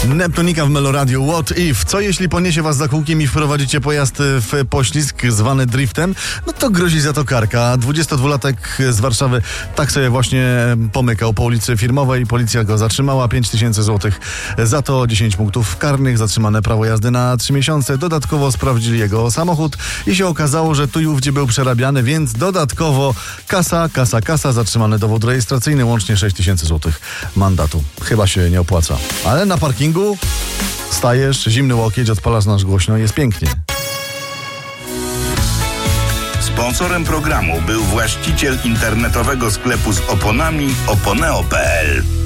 Neptunika w Meloradiu. What if? Co jeśli poniesie was za kółkiem i wprowadzicie pojazd w poślizg zwany driftem? No to grozi za to karka. 22-latek z Warszawy tak sobie właśnie pomykał po ulicy Firmowej. Policja go zatrzymała. 5000 złotych za to, 10 punktów karnych, zatrzymane prawo jazdy na 3 miesiące. Dodatkowo sprawdzili jego samochód i się okazało, że tu i ówdzie był przerabiany, więc dodatkowo kasa, zatrzymany dowód rejestracyjny, łącznie 6000 złotych mandatu. Chyba się nie opłaca. Ale na parkingu stajesz, zimny łokieć, odpalasz nasz głośno i jest pięknie. Sponsorem programu był właściciel internetowego sklepu z oponami oponeo.pl.